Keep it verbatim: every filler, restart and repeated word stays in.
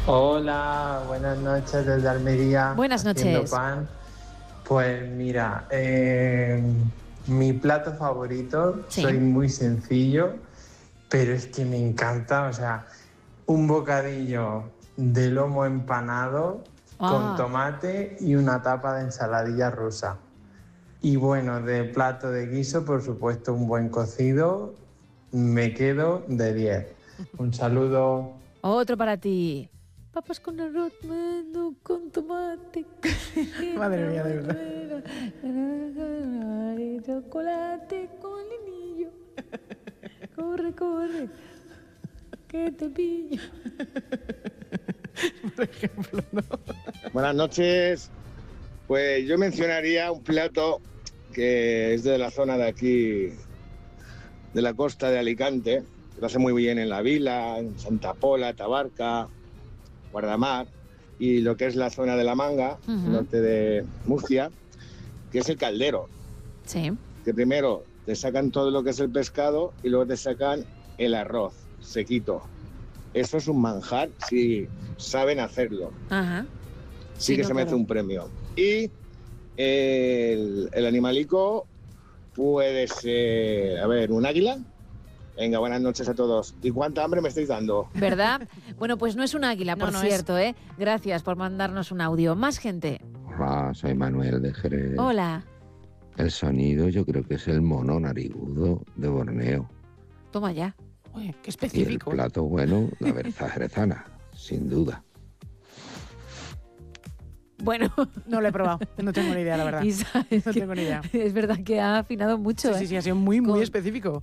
Hola, buenas noches desde Almería. Buenas haciendo noches. pan. Pues mira, eh, mi plato favorito, Sí. soy muy sencillo, pero es que me encanta, o sea, un bocadillo de lomo empanado con Ah, tomate y una tapa de ensaladilla rusa. Y bueno, de plato de guiso, por supuesto, un buen cocido, me quedo de diez. Un saludo. otro para ti. Papas con arroz, mano, con tomate. Madre mía, de verdad. Chocolate con linillo. Corre, corre. Que te pillo. Por ejemplo, ¿no? Buenas noches. Pues yo mencionaría un plato que es de la zona de aquí, de la costa de Alicante, que lo hace muy bien en La Vila, en Santa Pola, Tabarca, Guardamar, y lo que es la zona de La Manga, Ujú. norte de Murcia, que es el caldero, Sí. que primero te sacan todo lo que es el pescado y luego te sacan el arroz sequito. Eso es un manjar si saben hacerlo. Ajá. Sí, Sí, que no, se merece claro. un premio. Y el, el animalico puede ser, a ver, un águila. Venga, buenas noches a todos. ¿Y cuánta hambre me estáis dando? ¿Verdad? Bueno, pues no es un águila, No, por no es. cierto, ¿eh? Gracias por mandarnos un audio. Más gente. Hola, soy Manuel de Jerez. Hola. El sonido yo creo que es el mono narigudo de Borneo. Toma ya. Uy, qué Y el específico. ¿eh? plato bueno, la berza jerezana, sin duda. Bueno, No lo he probado. No tengo ni idea, la verdad. Isa, es, No que tengo ni idea. es verdad que ha afinado mucho, Sí, sí, ¿eh? sí, ha sido muy, muy Con- específico.